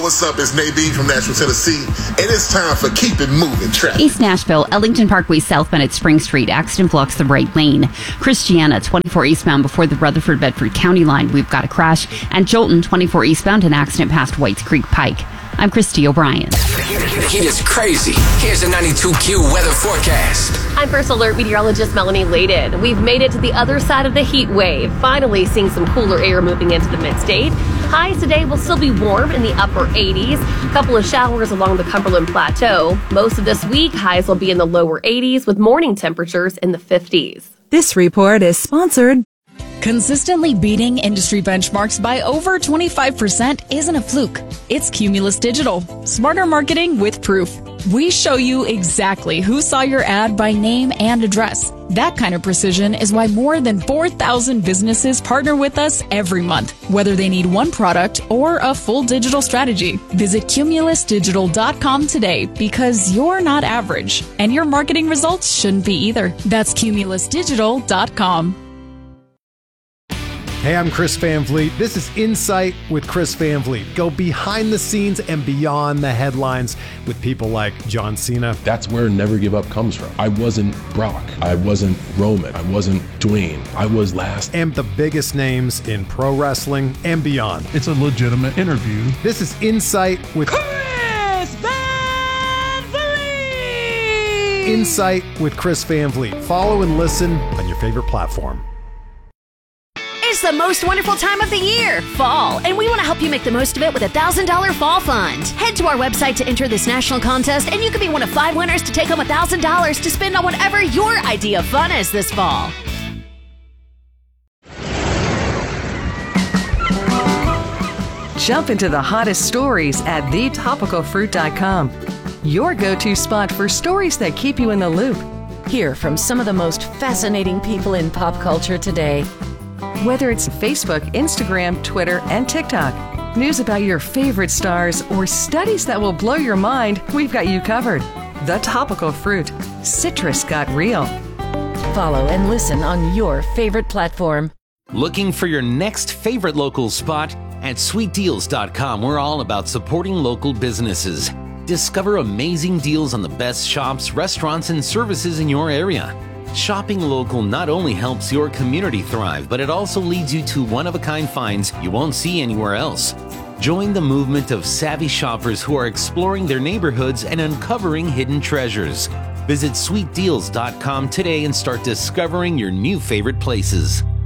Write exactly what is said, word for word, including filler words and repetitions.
what's up? It's Nadine from Nashville, Tennessee, and it's time for Keep It Moving Traffic. East Nashville, Ellington Parkway southbound at Spring Street. Accident blocks the right lane. Christiana, twenty-four eastbound before the Rutherford-Bedford County line. We've got a crash. And Jolton, twenty-four eastbound, an accident past Whites Creek Pike. I'm Christy O'Brien. The heat is crazy. Here's a ninety-two Q weather forecast. I'm First Alert meteorologist Melanie Layden. We've made it to the other side of the heat wave, finally seeing some cooler air moving into the mid-state. Highs today will still be warm in the upper eighties. A couple of showers along the Cumberland Plateau. Most of this week, highs will be in the lower eighties with morning temperatures in the fifties. This report is sponsored. Consistently beating industry benchmarks by over twenty-five percent isn't a fluke. It's Cumulus Digital. Smarter marketing with proof. We show you exactly who saw your ad by name and address. That kind of precision is why more than four thousand businesses partner with us every month, whether they need one product or a full digital strategy. Visit cumulus digital dot com today because you're not average, and your marketing results shouldn't be either. That's cumulus digital dot com. Hey, I'm Chris Van Vliet. This is Insight with Chris Van Vliet. Go behind the scenes and beyond the headlines with people like John Cena. That's where Never Give Up comes from. I wasn't Brock. I wasn't Roman. I wasn't Dwayne. I was last. And the biggest names in pro wrestling and beyond. It's a legitimate interview. This is Insight with Chris Van Vliet. Insight with Chris Van Vliet. Follow and listen on your favorite platform. It's the most wonderful time of the year, fall, and we want to help you make the most of it with a one thousand dollars Fall Fund. Head to our website to enter this national contest, and you could be one of five winners to take home one thousand dollars to spend on whatever your idea of fun is this fall. Jump into the hottest stories at the topical fruit dot com. Your go-to spot for stories that keep you in the loop. Hear from some of the most fascinating people in pop culture today. Whether it's Facebook, Instagram, Twitter, and TikTok, news about your favorite stars, or studies that will blow your mind, we've got you covered. The Topical Fruit. Citrus got real. Follow and listen on your favorite platform. Looking for your next favorite local spot? At sweet deals dot com, we're all about supporting local businesses. Discover amazing deals on the best shops, restaurants, and services in your area. Shopping local not only helps your community thrive, but it also leads you to one-of-a-kind finds you won't see anywhere else. Join the movement of savvy shoppers who are exploring their neighborhoods and uncovering hidden treasures. Visit sweet deals dot com today and start discovering your new favorite places.